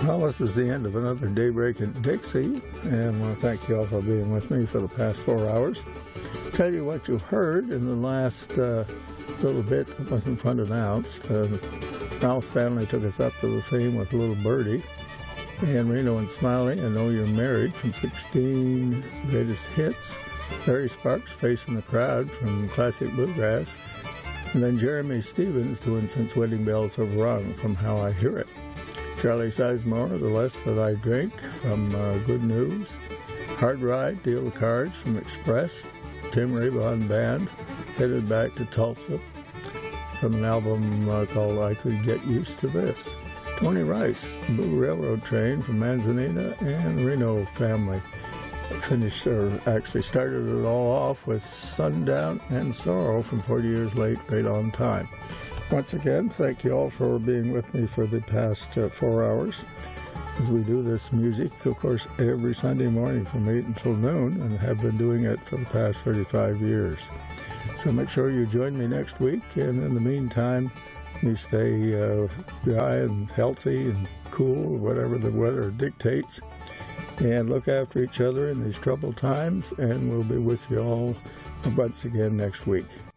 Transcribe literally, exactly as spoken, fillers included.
Well, this is the end of another Daybreak in Dixie, and I want to thank you all for being with me for the past four hours. Tell you what you heard in the last uh, little bit that wasn't front announced. Uh, Ralph Stanley took us up to the theme with Little Birdie, and Reno and Smiley, I Know You're Married from sixteen Greatest Hits. Barry Sparks, Facing the Crowd from Classic Bluegrass, and then Jeremy Stevens doing Since Wedding Bells Have Rung from How I Hear It. Charlie Sizemore, The Less That I Drink from uh, Good News. Hard Ride, Deal of Cards from Express. Tim Rebon Band, Headed Back to Tulsa from an album uh, called I Could Get Used to This. Tony Rice, Blue Railroad Train from Manzanita, and Reno Family. Finished, or actually started it all off with Sundown and Sorrow from forty Years Late, Right on Time. Once again, thank you all for being with me for the past uh, four hours as we do this music, of course, every Sunday morning from eight until noon, and have been doing it for the past thirty-five years. So make sure you join me next week, and in the meantime, you stay uh, dry and healthy and cool, whatever the weather dictates. And look after each other in these troubled times, and we'll be with you all once again next week.